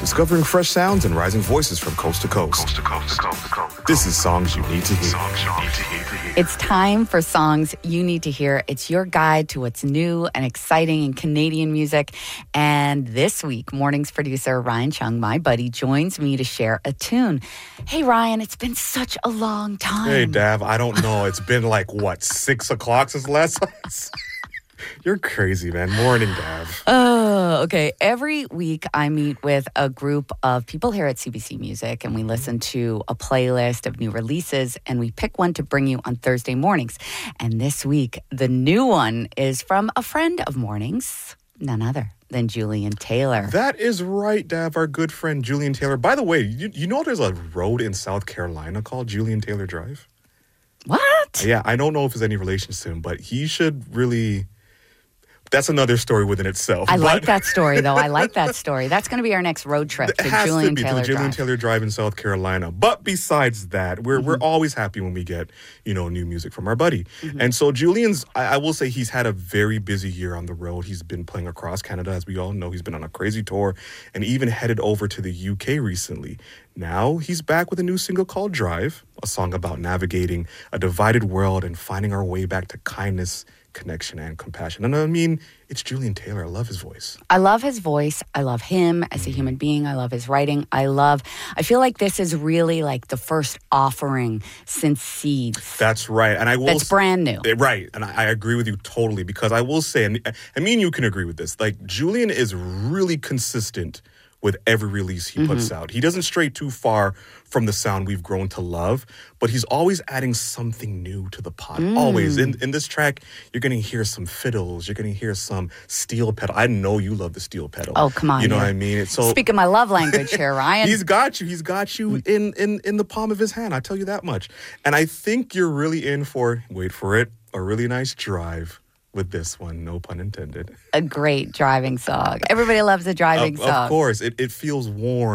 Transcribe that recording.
discovering fresh sounds and rising voices from coast to coast. This is Songs You Need to Hear. It's time for Songs You Need to Hear. It's your guide to what's new and exciting in Canadian music. And this week, Mornings producer Ryan Chung, my buddy, joins me to share a tune. Hey, Ryan, it's been such a long time. Hey, Dav, I don't know. It's been 6 o'clock since last night? You're crazy, man. Morning, Dav. Oh, okay. Every week I meet with a group of people here at CBC Music and we listen to a playlist of new releases and we pick one to bring you on Thursday mornings. And this week, the new one is from a friend of Mornings, none other than Julian Taylor. That is right, Dav, our good friend Julian Taylor. By the way, you know there's a road in South Carolina called Julian Taylor Drive? What? Yeah, I don't know if there's any relation to him, but he should really... That's another story within itself. I like that story, though. I like that story. That's going to be our next road trip to Julian Taylor Julian Taylor Drive in South Carolina. But besides that, we're always happy when we get, new music from our buddy. Mm-hmm. And so Julian's, I will say he's had a very busy year on the road. He's been playing across Canada, as we all know. He's been on a crazy tour and even headed over to the UK recently. Now he's back with a new single called Drive, a song about navigating a divided world and finding our way back to kindness, connection, and compassion. And I mean, it's Julian Taylor. I love his voice. I love his voice. I love him as a human being. I love his writing. I feel like this is really the first offering since Seeds. That's right. And that's brand new. Right. And I agree with you totally, because I will say, and me and you can agree with this, Julian is really consistent with every release he puts out. He doesn't stray too far from the sound we've grown to love, but he's always adding something new to the pot. Always. In this track, you're going to hear some fiddles. You're going to hear some steel pedal. I know you love the steel pedal. Oh, come on. You know what I mean? Speaking my love language here, Ryan. He's got you. He's got you in the palm of his hand. I tell you that much. And I think you're really in for, wait for it, a really nice drive with this one, no pun intended. A great driving song. Everybody loves a driving song. Of course. It feels warm.